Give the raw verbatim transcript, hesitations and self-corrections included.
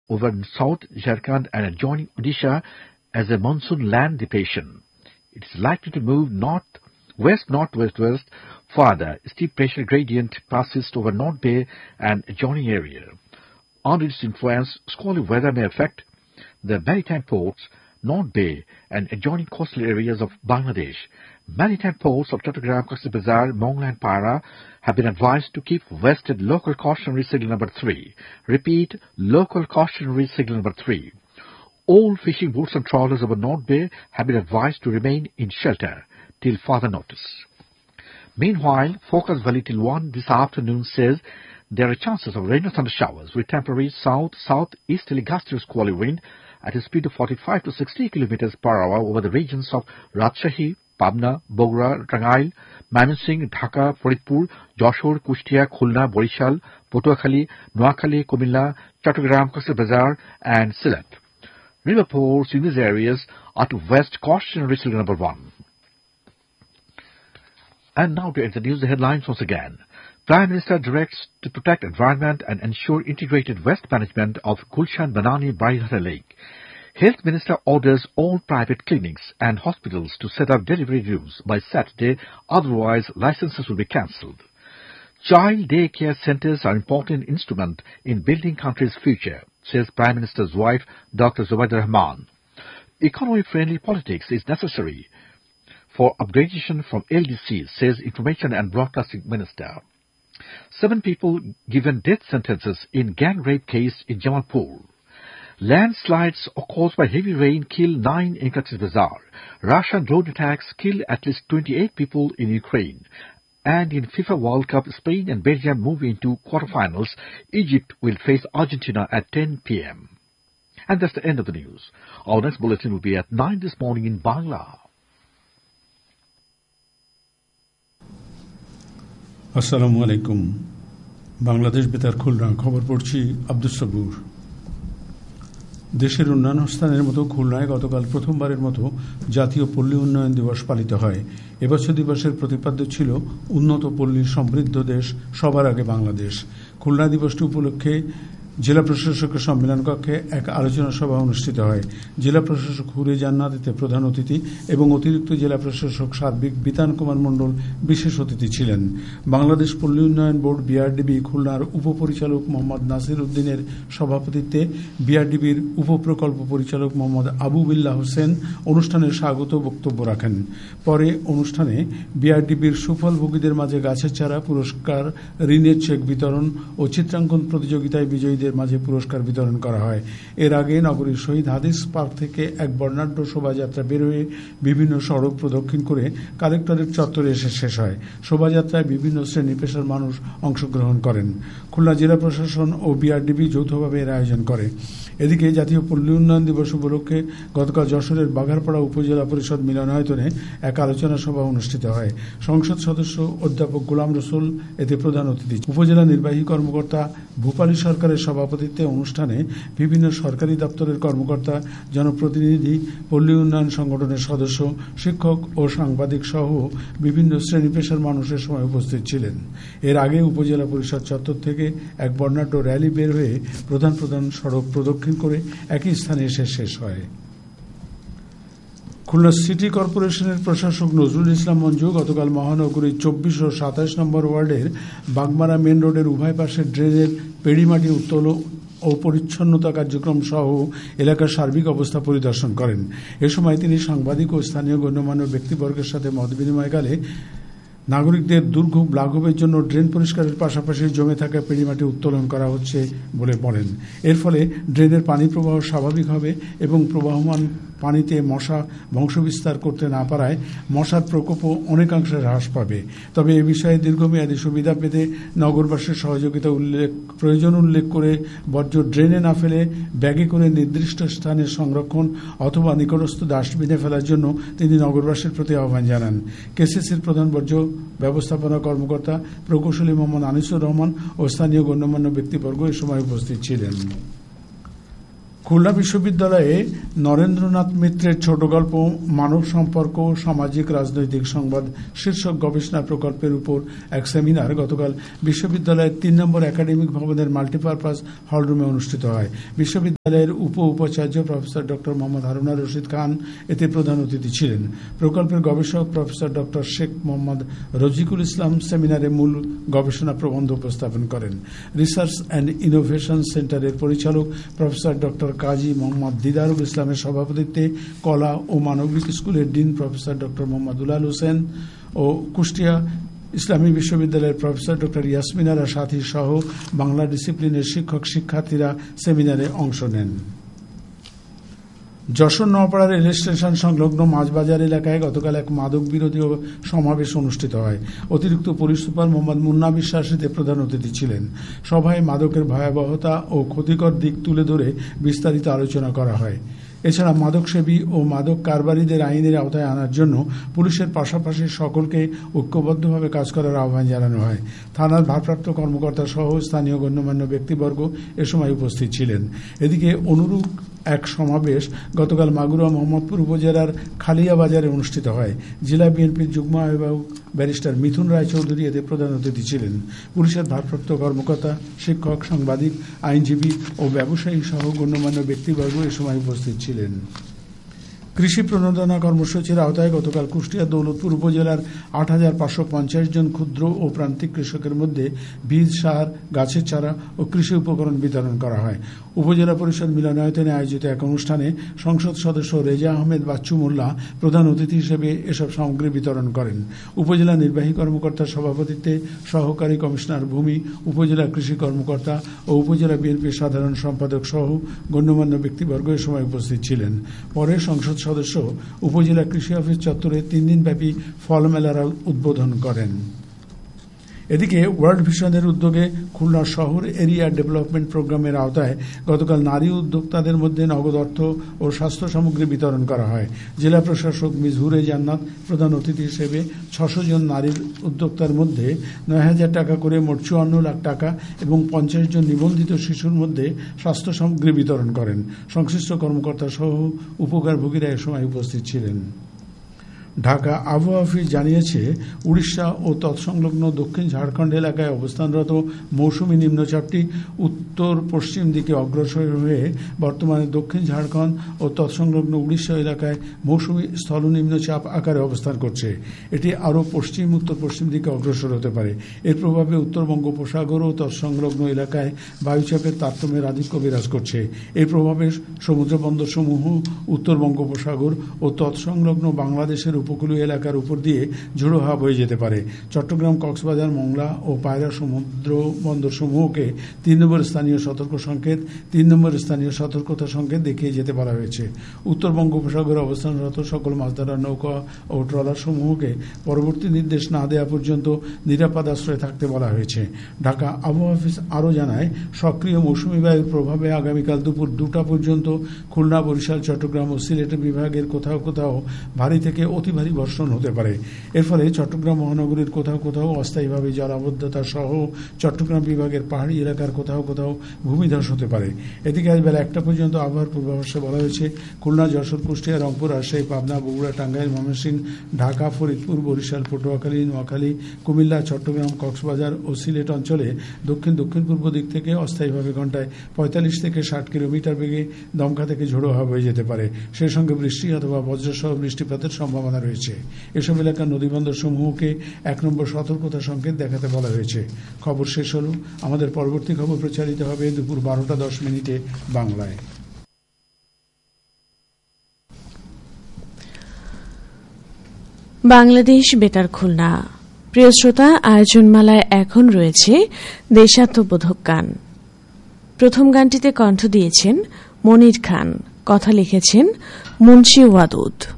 over South Jharkhand and adjoining Odisha as a monsoon land depression. It is likely to move north, west, northwest, west further. Steep pressure gradient passes over North Bay and adjoining area. Under its influence, squally weather may affect the maritime ports, North Bay and adjoining coastal areas of Bangladesh. Maritime ports of Chattogram, Cox's Bazar, Mongla and Para have been advised to keep vested local cautionary signal number three. Repeat, local cautionary signal number three. All fishing boats and trawlers over North Bay have been advised to remain in shelter till further notice. Meanwhile, forecast value till one this afternoon says there are chances of rain or thunder showers with temporary south-southeasterly gusty squally wind at a speed of forty-five to sixty kilometers per hour over the regions of Rajshahi, Pabna, Bogra, Tangail, Mymensingh, Dhaka, Faridpur, Joshore, Kushtia, Khulna, Borishal, Patuakhali, Noakhali, Kumilla, Chattogram, Cox's Bazar, and Sylhet. River ports in these areas are to west cautionary signal number one. And now to introduce the headlines once again. Prime Minister directs to protect environment and ensure integrated waste management of Gulshan Banani Baridhara Lake. Health Minister orders all private clinics and hospitals to set up delivery rooms by Saturday, otherwise licenses will be cancelled. Child day care centres are an important instrument in building country's future, says Prime Minister's wife, Doctor Zubaida Rahman. Economy-friendly politics is necessary for upgradation from L D Cs, says Information and Broadcasting Minister. Seven people given death sentences in gang rape case in Jamalpur. Landslides caused by heavy rain kill nine in Cox's Bazar. Russian drone attacks kill at least twenty-eight people in Ukraine. And in FIFA World Cup, Spain and Belgium move into quarterfinals. Egypt will face Argentina at ten p m And that's the end of the news. Our next bulletin will be at nine this morning in Bangla. আসসালামু আলাইকুম। বাংলাদেশ বেতার খুলনা খবর পড়ছি আব্দুস সবুর। দেশের অন্যান্য স্থানের মতো খুলনায় গতকাল প্রথমবারের মতো জাতীয় পল্লী উন্নয়ন দিবস পালিত হয়। এবছর দিবসের প্রতিপাদ্য ছিল উন্নত পল্লী সমৃদ্ধ দেশ সবার আগে বাংলাদেশ। খুলনা দিবসটি উপলক্ষে জেলা প্রশাসকের সম্মেলন কক্ষে এক আলোচনা সভা অনুষ্ঠিত হয়। জেলা প্রশাসক হুরে জান্নাত এতে প্রধান অতিথি এবং অতিরিক্ত জেলা প্রশাসক সার্বিক বিতান কুমার মণ্ডল বিশেষ অতিথি ছিলেন। বাংলাদেশ পল্লী উন্নয়ন বোর্ড বিআরডিবি খুলনার উপপরিচালক মোহাম্মদ নাসির উদ্দিনের সভাপতিত্বে বিআরডিবির উপপ্রকল্প পরিচালক মোহাম্মদ আবু বিল্লাহ হোসেন অনুষ্ঠানে স্বাগত বক্তব্য রাখেন। পরে অনুষ্ঠানে বিআরডিবির সুফলভোগীদের মাঝে গাছের চারা পুরস্কার, ঋণের চেক বিতরণ ও চিত্রাঙ্কন প্রতিযোগিতায় বিজয়ীদের মাঝে পুরস্কার বিতরণ করা হয়। এর আগে নগরীর শহীদ হাদিস পার্ক থেকে এক বর্ণাঢ্য শোভাযাত্রা বের হয়ে বিভিন্ন সড়ক প্রদক্ষিণ করে কালেক্টরেট চত্বরে এসে শেষ হয়। শোভাযাত্রায় বিভিন্ন শ্রেণী পেশার মানুষ অংশগ্রহণ করেন। খুলনা জেলা প্রশাসন ও বিআরডিবি যৌথভাবে এর আয়োজন করে। এদিকে জাতীয় পল্লী উন্নয়ন দিবস উপলক্ষে গতকাল যশোরের বাঘারপাড়া উপজেলা পরিষদ মিলনায়তনে এক আলোচনা সভা অনুষ্ঠিত হয়। সংসদ সদস্য অধ্যাপক গোলাম রসুল এতে প্রধান অতিথি। উপজেলা নির্বাহী কর্মকর্তা ভূপালী সরকারের সভাপতিত্বে অনুষ্ঠানে বিভিন্ন সরকারি দপ্তরের কর্মকর্তা, জনপ্রতিনিধি, পল্লী উন্নয়ন সংগঠনের সদস্য, শিক্ষক ও সাংবাদিক সহ বিভিন্ন শ্রেণী পেশার মানুষের সময় উপস্থিত ছিলেন। এর আগে উপজেলা পরিষদ চত্বর থেকে এক বর্ণাঢ্য র্যালি বের হয়ে প্রধান প্রধান সড়ক প্রদক্ষিণ করে একই স্থানে এসে শেষ হয়। খুলনা সিটি কর্পোরেশনের প্রশাসক নজরুল ইসলাম মঞ্জু গতকাল মহানগরীর চব্বিশ ও সাতাশ নম্বর ওয়ার্ডের বাগমারা মেন রোডের উভয় পাশের ড্রেনের পেড়িমাটি উত্তোলন ও পরিচ্ছন্নতা কার্যক্রম সহ এলাকার সার্বিক অবস্থা পরিদর্শন করেন। এ সময় তিনি সাংবাদিক ও স্থানীয় গণ্যমান্য ব্যক্তিবর্গের সাথে মত বিনিময়কালে নাগরিকদের দুর্ভোগ লাঘবের জন্য ড্রেন পরিষ্কারের পাশাপাশি জমে থাকা পেড়িমাটি উত্তোলন করা হচ্ছে বলে বলেন। এর ফলে ড্রেনের পানি প্রবাহ স্বাভাবিক হবে এবং প্রবাহমান পানিতে মশা বংশবিস্তার করতে না পারায় মশার প্রকোপও অনেকাংশে হ্রাস পাবে। তবে এ বিষয়ে দীর্ঘমেয়াদী সুবিধা পেতে নগরবাসীর সহযোগিতা উল্লেখ প্রয়োজন উল্লেখ করে বর্জ্য ড্রেনে না ফেলে ব্যাগে করে নির্দিষ্ট স্থানে সংরক্ষণ অথবা নিকটস্থ ডাস্টবিনে ফেলার জন্য তিনি নগরবাসীর প্রতি আহ্বান জানান। কেসিসির প্রধান বর্জ্য ব্যবস্থাপনা কর্মকর্তা প্রকৌশলী মোহাম্মদ আনিসুর রহমান ও স্থানীয় গণ্যমান্য ব্যক্তিবর্গ এ সময় উপস্থিত ছিলেন। খুলনা বিশ্ববিদ্যালয়ে নরেন্দ্রনাথ মিত্রের ছোট গল্প মানব সম্পর্ক সামাজিক রাজনৈতিক সংবাদ শীর্ষক গবেষণা প্রকল্পের উপর এক সেমিনার গতকাল বিশ্ববিদ্যালয়ের তিন নম্বর একাডেমিক ভবনের মাল্টিপারপাস হলরুমে অনুষ্ঠিত হয়। বিশ্ববিদ্যালয়ের উপ উপাচার্য professor doctor Mohammad Haruna Rashid Khan এতে প্রধান অতিথি ছিলেন। প্রকল্পের গবেষক প্রফেসর ডক্টর শেখ মোহাম্মদ রজিকুল ইসলাম সেমিনারে মূল গবেষণা প্রবন্ধ উপস্থাপন করেন। রিসার্চ অ্যান্ড ইনোভেশন সেন্টারের পরিচালক প্রফেসর ডক্টর কাজী মোহাম্মদ দিদারুল ইসলামের সভাপতিত্বে কলা ও মানবিক স্কুলের dean professor doctor Mohammad Dulal Hossain ও কুষ্টিয়া ইসলামী বিশ্ববিদ্যালয়ের প্রফেসর ডক্টর ইয়াসমিনারা সাথী সহ বাংলা ডিসিপ্লিনের শিক্ষক শিক্ষার্থীরা সেমিনারে অংশ নেন। যশোর নওপাড়া রেল স্টেশন সংলগ্ন মাছবাজার এলাকায় গতকাল এক মাদক বিরোধী সমাবেশ অনুষ্ঠিত হয়। অতিরিক্ত পুলিশ সুপার মোহাম্মদ মুন্না বিশ্বাস এতে প্রধান অতিথি ছিলেন। সভায় মাদকের ভয়াবহতা ও ক্ষতিকর দিক তুলে ধরে বিস্তারিত আলোচনা করা হয়। এছাড়া মাদকসেবী ও মাদক কারবারিদের আইনের আওতায় আনার জন্য পুলিশের পাশাপাশি সকলকে ঐক্যবদ্ধভাবে কাজ করার আহ্বান জানানো হয়। থানার ভারপ্রাপ্ত কর্মকর্তা সহ স্থানীয় গণ্যমান্য ব্যক্তিবর্গ এ সময় উপস্থিত ছিলেন। এদিকে অনুরূপ এক সমাবেশ গতকাল মাগুরা মোহাম্মদপুর উপজেলার খালিয়া বাজারে অনুষ্ঠিত হয়। জেলা বিএনপির যুগ্ম আহ্বায়ক ব্যারিস্টার মিথুন রায়চৌধুরী এতে প্রধান অতিথি ছিলেন। পুলিশের ভারপ্রাপ্ত কর্মকর্তা, শিক্ষক, সাংবাদিক, আইনজীবী ও ব্যবসায়ী সহ গণ্যমান্য ব্যক্তিবর্গ এ সময় উপস্থিত ছিলেন। কৃষি প্রণোদনা কর্মসূচির আওতায় গতকাল কুষ্টিয়া দৌলতপুর উপজেলার আট হাজার পাঁচশো পঞ্চাশ জন ক্ষুদ্র ও প্রান্তিক কৃষকের মধ্যে বীজ, সার, গাছের চারা ও কৃষি উপকরণ বিতরণ করা হয়। উপজেলা পরিষদ মিলনায়তনে আয়োজিত এক অনুষ্ঠানে সংসদ সদস্য রেজা আহমেদ বাচ্চু মোল্লা প্রধান অতিথি হিসেবে এসব সামগ্রী বিতরণ করেন। উপজেলা নির্বাহী কর্মকর্তার সভাপতিত্বে সহকারী কমিশনার ভূমি, উপজেলা কৃষি কর্মকর্তা ও উপজেলা বিএনপির সাধারণ সম্পাদক সহ গণ্যমান্য ব্যক্তিবর্গ এ সময় উপস্থিত ছিলেন। পরে সংসদ সদস্য উপজেলা কৃষি অফিস চত্বরে তিন দিনব্যাপী ফল মেলার উদ্বোধন করেন। এদিকে ওয়ার্ল্ড ভিশনের উদ্যোগে খুলনা শহর এরিয়া ডেভেলপমেন্ট প্রোগ্রামের আওতায় গতকাল নারী উদ্যোক্তাদের মধ্যে নগদ অর্থ ও স্বাস্থ্য সামগ্রী বিতরণ করা হয়। জেলা প্রশাসক মিজহুরে জান্নাত প্রধান অতিথি হিসেবে ছশো জন নারীর উদ্যোক্তার মধ্যে নয় হাজার টাকা করে মোট চুয়ান্ন লাখ টাকা এবং পঞ্চাশ জন নিবন্ধিত শিশুর মধ্যে স্বাস্থ্য সামগ্রী বিতরণ করেন। সংশ্লিষ্ট কর্মকর্তা সহ উপকারভোগীরা এ সময় উপস্থিত ছিলেন। ঢাকা আবহাওয়া অফিস জানিয়েছে, উড়িষ্যা ও তৎসংলগ্ন দক্ষিণ ঝাড়খণ্ড এলাকায় অবস্থানরত মৌসুমী নিম্নচাপটি উত্তর পশ্চিম দিকে অগ্রসর হয়ে বর্তমানে দক্ষিণ ঝাড়খণ্ড ও তৎসংলগ্ন উড়িষ্যা এলাকায় মৌসুমী স্থল নিম্নচাপ আকারে অবস্থান করছে। এটি আরও পশ্চিম উত্তর পশ্চিম দিকে অগ্রসর হতে পারে। এর প্রভাবে উত্তর বঙ্গোপসাগর ও তৎসংলগ্ন এলাকায় বায়ুচাপের তারতম্যের আধিক্য বিরাজ করছে। এর প্রভাবে সমুদ্র বন্দরসমূহ উত্তর বঙ্গোপসাগর ও তৎসংলগ্ন বাংলাদেশের উপকূলীয় এলাকার উপর দিয়ে ঝোড়ো হাওয়া বয়ে যেতে পারে। চট্টগ্রাম, কক্সবাজার, মংলা ও পায়রা সমুদ্র বন্দর সমূহকে তিন নম্বর স্থানীয় সতর্ক সংকেত তিন নম্বর স্থানীয় সতর্কতা সংকেত দেখিয়ে যেতে বলা হয়েছে। উত্তর বঙ্গোপসাগরে অবস্থানরত সকল মাছ ধরার নৌকা ও ট্রলার সমূহকে পরবর্তী নির্দেশ না দেওয়া পর্যন্ত নিরাপদ আশ্রয়ে থাকতে বলা হয়েছে। ঢাকা আবহাওয়া অফিস আরও জানায়, সক্রিয় মৌসুমী বায়ুর প্রভাবে আগামীকাল দুপুর দুটা পর্যন্ত খুলনা, বরিশাল, চট্টগ্রাম ও সিলেট বিভাগের কোথাও কোথাও ভারী থেকে অতি ভারী বর্ষণ হতে পারে। এর ফলে চট্টগ্রাম মহানগরীর কোথাও কোথাও অস্থায়ীভাবে জলাবদ্ধতা সহ চট্টগ্রাম বিভাগের পাহাড়ি এলাকার কোথাও কোথাও ভূমিধস হতে পারে। এদিকে আজ বেলা একটা পর্যন্ত আবহাওয়ার পূর্বাভাসে বলা হয়েছে, খুলনা, যশোর, কুষ্টিয়া, রংপুর, রাজশাহী, পাবনা, বগুড়া, টাঙ্গাইল, ময়মনসিংহ, ঢাকা, ফরিদপুর, বরিশাল, পটুয়াখালী, নোয়াখালী, কুমিল্লা, চট্টগ্রাম, কক্সবাজার ও সিলেট অঞ্চলে দক্ষিণ দক্ষিণ পূর্ব দিক থেকে অস্থায়ীভাবে ঘন্টায় পঁয়তাল্লিশ থেকে ষাট কিলোমিটার বেগে দমকা থেকে ঝোড়ো হাওয়া বয়ে যেতে পারে। সেই সঙ্গে বৃষ্টি অথবা বজ্রসহ বৃষ্টিপাতের সম্ভাবনা রয়েছে। এসব এলাকার নদীবন্দর সমূহকে এক নম্বর সতর্কতা সংকেত দেখাতে বলা হয়েছে। খবর শেষ হল। আমাদের পরবর্তী খবর প্রচারিত হবে দুপুর বারোটা দশ মিনিটে বাংলায়। বাংলাদেশ বেতার খুলনা। প্রিয় শ্রোতা, আয়োজনমালায় এখন রয়েছে দেশাত্মবোধক গান। প্রথম গানটিতে কণ্ঠ দিয়েছেন মনির খান, কথা লিখেছেন মুন্সি ওয়াদুদ।